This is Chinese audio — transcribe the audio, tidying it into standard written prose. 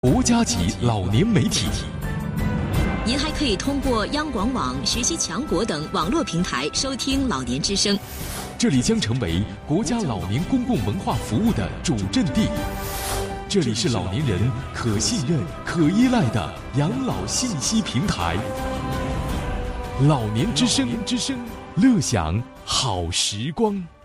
国家级老年媒体。 您还可以通过央广网、学习强国等网络平台收听老年之声。 这里将成为国家老年公共文化服务的主阵地。这里是老年人可信任、可依赖的养老信息平台。老年之声，乐享好时光。